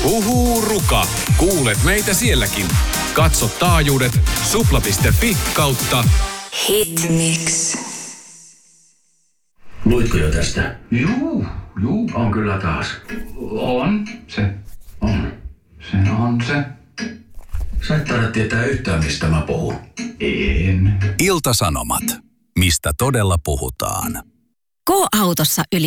Uhuruka. Kuulet meitä sielläkin. Katso taajuudet supla.fi/. Hitmix. Luitko jo tästä? Juu. On kyllä taas. On se. Sä et taida tietää yhtään, mistä mä puhun. En. Ilta-Sanomat. Mistä todella puhutaan. K-autossa yli